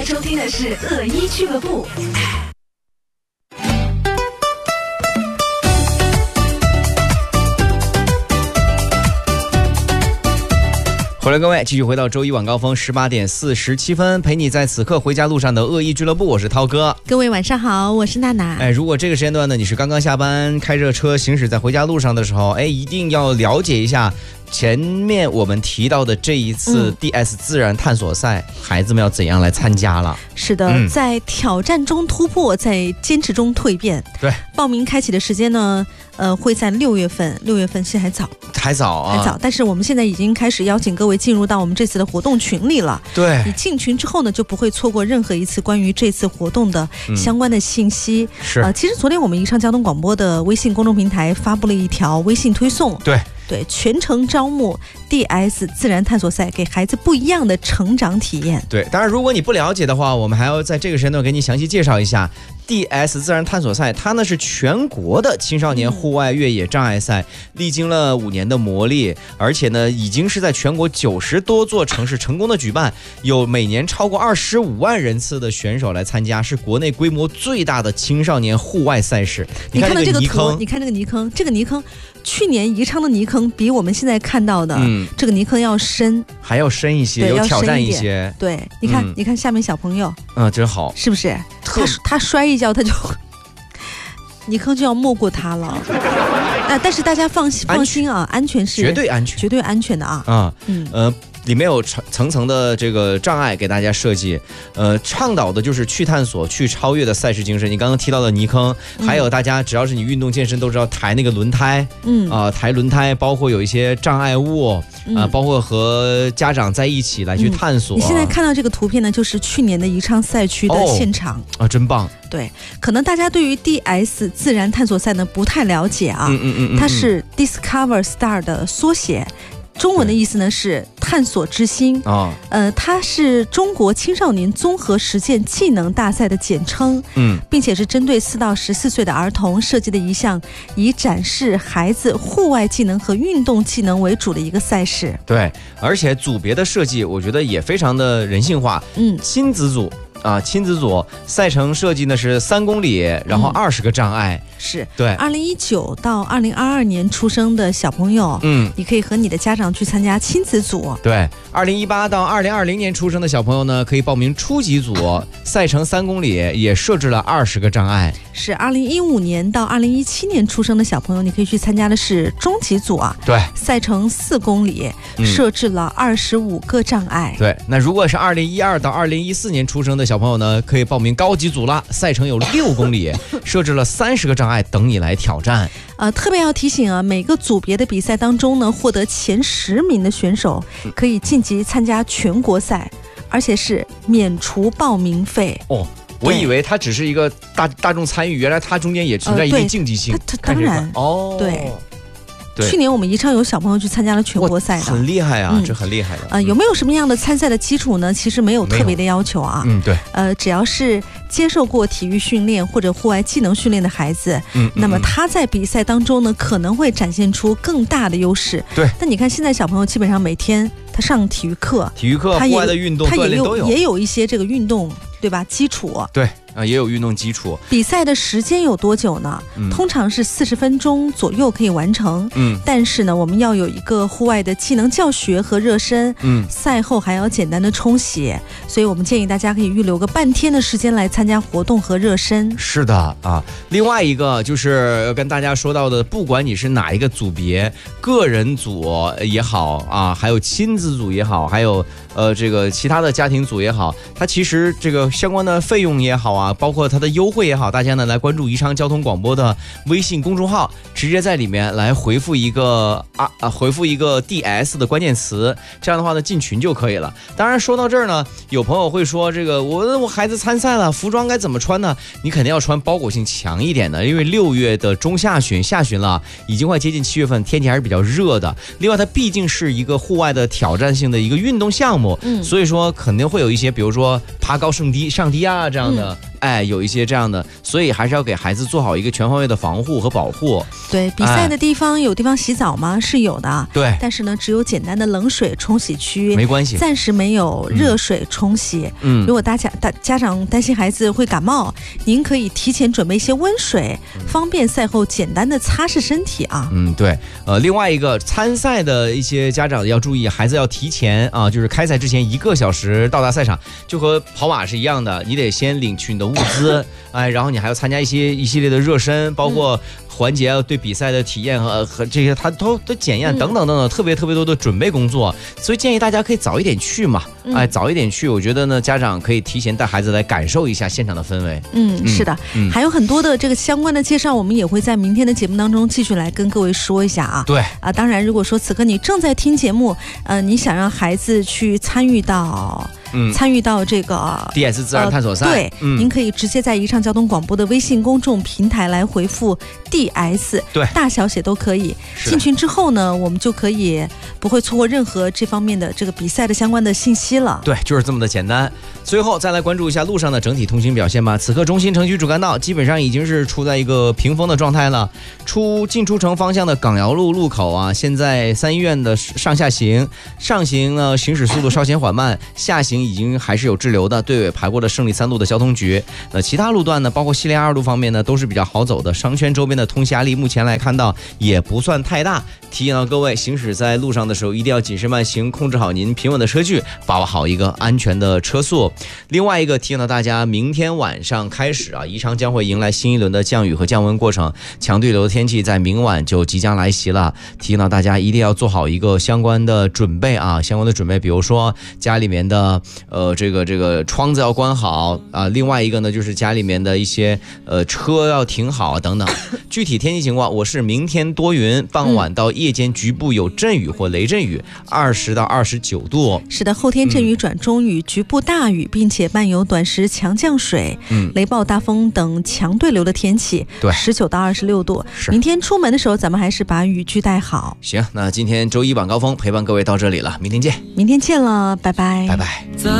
收听的是恶一俱乐部。 回来各位，继续回到周一晚高峰18点47分，陪你在此刻回家路上的恶意俱乐部，我是涛哥。 各位晚上好，我是娜娜。 如果这个时间段呢，你是刚刚下班，开着车行驶在回家路上的时候，一定要了解一下前面我们提到的这一次 DS 自然探索赛，孩子们要怎样来参加了。 是的，在挑战中突破，在坚持中蜕变。 对， 报名开启的时间呢，会在6月份，6月份其实还早啊，还早。但是我们现在已经开始邀请各位进入到我们这次的活动群里了。 对， 你进群之后呢，就不会错过任何一次关于这次活动的相关的信息。 是， 其实昨天我们宜昌交通广播的微信公众平台发布了一条微信推送。对，全程招募 DS 自然探索赛，给孩子不一样的成长体验。 对，当然如果你不了解的话，我们还要在这个时间段给你详细介绍一下 DS 自然探索赛，它呢是全国的青少年户外越野障碍赛，历经了5年的磨砺，而且呢已经是在全国90多座城市成功的举办，有每年超过25万人次的选手来参加，是国内规模最大的青少年户外赛事。 你看到这个图，你看这个泥坑，这个泥坑去年宜昌的泥坑比我们现在看到的这个泥坑要深， 还要深一些，有挑战一些。 对，你看下面小朋友， 真好， 是不是？他摔一跤，他就泥坑就要没过他了。但是大家放心啊，安全是绝对安全的啊。里面有层层的这个障碍给大家设计，倡导的就是去探索、去超越的赛事精神。你刚刚提到的泥坑，还有大家只要是你运动健身都知道抬那个轮胎，抬轮胎，包括有一些障碍物，包括和家长在一起来去探索。你现在看到这个图片呢，就是去年的宜昌赛区的现场真棒。 对，可能大家对于 DS 自然探索赛呢不太了解啊，它是 Discover Star 的缩写。中文的意思呢是探索之星它是中国青少年综合实践技能大赛的简称，并且是针对4到14岁的儿童设计的一项以展示孩子户外技能和运动技能为主的一个赛事。 对，而且组别的设计我觉得也非常的人性化。亲子组赛程设计呢是3公里，然后20个障碍。 是， 对 ，2019到2022年出生的小朋友，你可以和你的家长去参加亲子组。 对，2018到2020年出生的小朋友呢，可以报名初级组，赛程3公里，也设置了20个障碍。 是，2015年到2017年出生的小朋友，你可以去参加的是中级组啊。 对， 赛程4公里，设置了25个障碍。 对，那如果是2012到2014年出生的小朋友呢，可以报名高级组了，赛程有6公里，设置了30个障碍等你来挑战。 特别要提醒啊，每个组别的比赛当中呢，获得前10名的选手可以晋级参加全国赛，而且是免除报名费。 我以为它只是一个大众参与，原来它中间也存在一定竞技性。 当然，对，去年我们宜昌有小朋友去参加了全国赛的， 很厉害啊，这很厉害的。 有没有什么样的参赛的基础呢？其实没有特别的要求啊。 对。 只要是接受过体育训练或者户外技能训练的孩子，那么他在比赛当中呢，可能会展现出更大的优势。 对。 但你看现在小朋友基本上每天他上体育课， 户外的运动锻炼都有， 也有一些这个运动，对吧？基础。 对。也有运动基础。 比赛的时间有多久呢？通常是40分钟左右可以完成。但是呢，我们要有一个户外的技能教学和热身。赛后还要简单的冲洗，所以我们建议大家可以预留个半天的时间来参加活动和热身。 是的啊，另外一个就是跟大家说到的，不管你是哪一个组别，个人组也好啊，还有亲子组也好，还有这个其他的家庭组也好，它其实这个相关的费用也好包括它的优惠也好，大家呢来关注宜昌交通广播的微信公众号，直接在里面来回复一个DS 的关键词，这样的话呢进群就可以了。当然说到这儿呢，有朋友会说这个我孩子参赛了，服装该怎么穿呢？你肯定要穿包裹性强一点的，因为6月的中下旬了，已经快接近7月份，天气还是比较热的。另外它毕竟是一个户外的挑战性的一个运动项目，所以说肯定会有一些比如说爬高上低啊这样的有一些这样的，所以还是要给孩子做好一个全方位的防护和保护。 对，比赛的地方有地方洗澡吗？是有的。 对， 但是呢，只有简单的冷水冲洗区， 没关系， 暂时没有热水冲洗。如果家长担心孩子会感冒，您可以提前准备一些温水，方便赛后简单的擦拭身体啊。 对，另外一个参赛的一些家长要注意，孩子要提前啊，就是开赛之前1个小时到达赛场，就和跑马是一样的，你得先领取你的物资，然后你还要参加一系列的热身，包括环节对比赛的体验和这些，它都检验等等等等，特别多的准备工作，所以建议大家可以早一点去嘛，早一点去，我觉得呢，家长可以提前带孩子来感受一下现场的氛围。 是的，还有很多的这个相关的介绍，我们也会在明天的节目当中继续来跟各位说一下啊。 对当然，如果说此刻你正在听节目，你想让孩子去参与到这个 DS 自然探索赛， 对，您可以直接在宜昌交通广播的微信公众平台来回复 DS， 对， 大小写都可以。进群之后呢，我们就可以不会错过任何这方面的这个比赛的相关的信息了。 对，就是这么的简单。最后再来关注一下路上的整体通行表现吧。此刻中心城区主干道基本上已经是处在一个平封的状态了。进出城方向的港窑路路口啊，现在3医院的上行呢行驶速度稍显缓慢，下行已经还是有滞留的，队尾排过了胜利3路的交通局。其他路段呢，包括西连2路方面呢，都是比较好走的。商圈周边的通行压力目前来看到也不算太大。提醒到各位，行驶在路上的时候一定要谨慎慢行，控制好您平稳的车距，把握好一个安全的车速。另外一个提醒到大家，明天晚上开始啊，宜昌将会迎来新一轮的降雨和降温过程，强对流的天气在明晚就即将来袭了。提醒到大家一定要做好一个相关的准备啊，比如说家里面的这个窗子要关好啊，另外一个呢就是家里面的一些车要停好等等。具体天气情况，我是明天多云，傍晚到夜间局部有阵雨或雷阵雨，20到29度。 是的，后天阵雨转中雨，局部大雨，并且伴有短时强降水、雷暴大风等强对流的天气。 对 ，19到26度。明天出门的时候，咱们还是把雨具带好。 行，那今天周一晚高峰陪伴各位到这里了，明天见。 明天见了，拜拜。 拜拜。